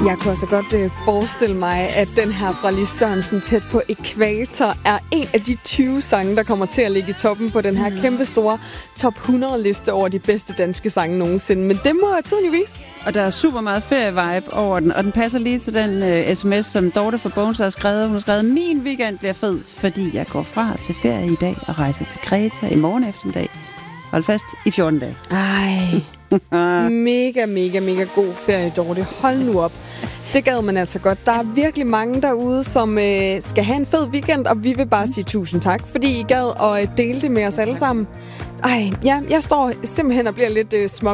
Jeg kunne altså godt forestille mig, at den her fra Lis Sørensen, Tæt på Ækvator, er en af de 20 sange, der kommer til at ligge i toppen på den her kæmpestore top 100-liste over de bedste danske sange nogensinde. Men det må tiden jo vise. Og der er super meget ferie-vibe over den, og den passer lige til den sms, som Dorte fra Bones har skrevet. Hun har skrevet, min weekend bliver fed, fordi jeg går fra til ferie i dag og rejser til Kreta i morgen eftermiddag. Hold fast i 14 dage. Ej, mega god ferie, Dorte. Hold nu op. Det gad man altså godt. Der er virkelig mange derude, som skal have en fed weekend, og vi vil bare sige tusind tak, fordi I gad at dele det med os alle sammen. Ej, ja, jeg står simpelthen og bliver lidt